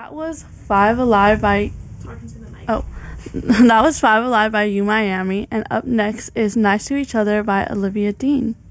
That was Five Alive by Talking to the mic. oh, that was Five Alive by You Miami, and up next is Nice to Each Other by Olivia Dean.